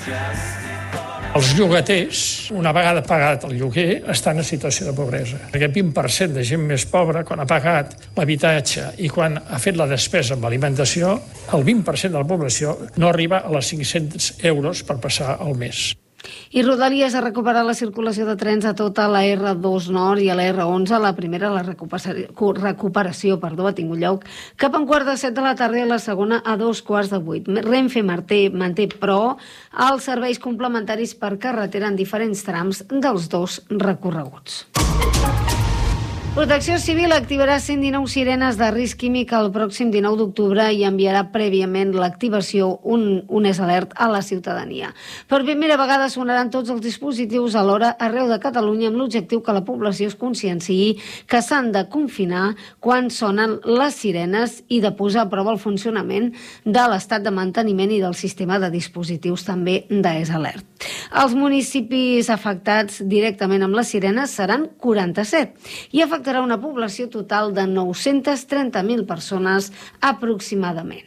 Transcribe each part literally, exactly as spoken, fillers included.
Els llogaters, una vegada pagat el lloguer, estan en situació de pobresa. Aquest vint per cent de gent més pobra, quan ha pagat l'habitatge i quan ha fet la despesa amb alimentació, el vint per cent de la població no arriba a les cinc-cents euros per passar el mes. I Rodalies ha recuperat la circulació de trens a tota la erre dos Nord i a la erre onze. La primera, la recuperació, recuperació perdó, ha tingut lloc cap a un quart de set de la tarda i la segona a dos quarts de vuit. Renfe manté, manté però, els serveis complementaris per carretera en diferents trams dels dos recorreguts. Protecció Civil activarà cent dinou sirenes de risc químic el pròxim dinou d'octubre i enviarà prèviament l'activació un, un S alert a la ciutadania. Per primera vegada sonaran tots els dispositius alhora arreu de Catalunya amb l'objectiu que la població es conscienciï que s'han de confinar quan sonen les sirenes i de posar a prova el funcionament de l'estat de manteniment i del sistema de dispositius també de S alert. Els municipis afectats directament amb les sirenes seran quaranta-set i afectarà una població total de nou-cents trenta mil persones aproximadament.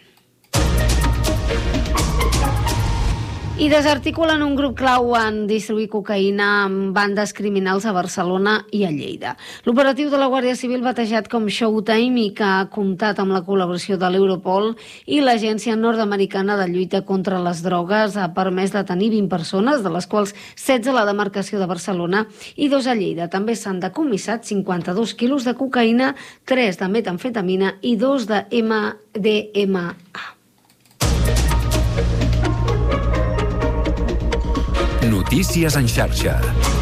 I desarticulen un grup clau en distribuir cocaïna amb bandes criminals a Barcelona i a Lleida. L'operatiu de la Guàrdia Civil batejat com Showtime i que ha comptat amb la col·laboració de l'Europol i l'Agència Nord-Americana de Lluita contra les Drogues ha permès detenir vint persones, de les quals setze a la demarcació de Barcelona i dos a Lleida. També s'han decomissat cinquanta-dos quilos de cocaïna, tres de metamfetamina i dos de ema de ema a. Notícies en xarxa.